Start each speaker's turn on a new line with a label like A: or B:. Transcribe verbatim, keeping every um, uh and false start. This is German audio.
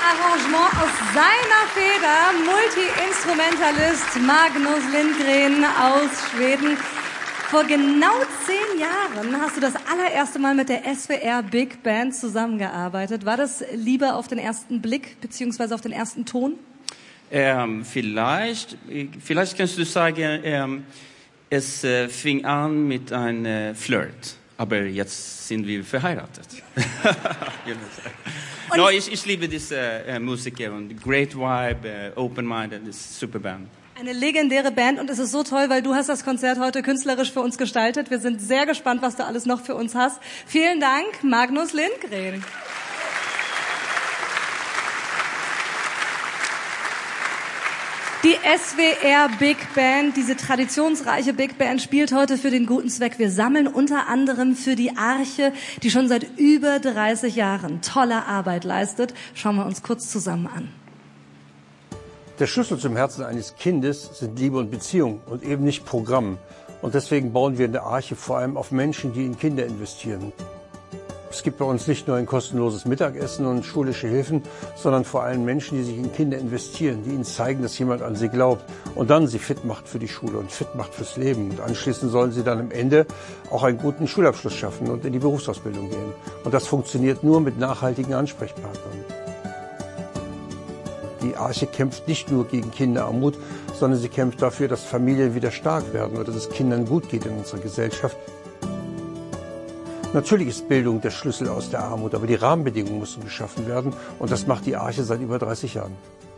A: Arrangement aus seiner Feder, Multi-Instrumentalist Magnus Lindgren aus Schweden. Vor genau zehn Jahren hast du das allererste Mal mit der S W R Big Band zusammengearbeitet. War das Liebe auf den ersten Blick beziehungsweise auf den ersten Ton?
B: Ähm, vielleicht, vielleicht kannst du sagen, ähm, es äh, fing an mit einem äh, Flirt, aber jetzt sind wir verheiratet. no, ich, ich liebe diese äh, Musiker und Great Vibe, äh, Open-Minded, das ist super Band.
A: Eine legendäre Band und es ist so toll, weil du hast das Konzert heute künstlerisch für uns gestaltet. Wir sind sehr gespannt, was du alles noch für uns hast. Vielen Dank, Magnus Lindgren. Die S W R Big Band, diese traditionsreiche Big Band, spielt heute für den guten Zweck. Wir sammeln unter anderem für die Arche, die schon seit über dreißig Jahren tolle Arbeit leistet. Schauen wir uns kurz zusammen an.
C: Der Schlüssel zum Herzen eines Kindes sind Liebe und Beziehung und eben nicht Programm. Und deswegen bauen wir in der Arche vor allem auf Menschen, die in Kinder investieren. Es gibt bei uns nicht nur ein kostenloses Mittagessen und schulische Hilfen, sondern vor allem Menschen, die sich in Kinder investieren, die ihnen zeigen, dass jemand an sie glaubt und dann sie fit macht für die Schule und fit macht fürs Leben. Und anschließend sollen sie dann am Ende auch einen guten Schulabschluss schaffen und in die Berufsausbildung gehen. Und das funktioniert nur mit nachhaltigen Ansprechpartnern. Die Arche kämpft nicht nur gegen Kinderarmut, sondern sie kämpft dafür, dass Familien wieder stark werden oder dass es Kindern gut geht in unserer Gesellschaft. Natürlich ist Bildung der Schlüssel aus der Armut, aber die Rahmenbedingungen müssen geschaffen werden und das macht die Arche seit über dreißig Jahren.